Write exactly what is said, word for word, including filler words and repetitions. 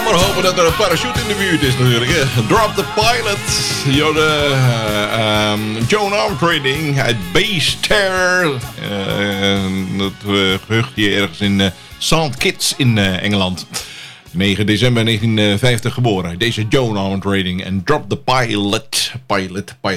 maar hopen dat er een parachute in de buurt is natuurlijk. Hè. Drop the Pilot. Jode, uh, um, Joan Armstrong uit Base Terror. Uh, dat uh, gehucht hier ergens in uh, Saint Kitts in uh, Engeland. negen december negentien vijftig geboren. Deze Joan Armstrong en Drop the Pilot. Pilot, Pilot.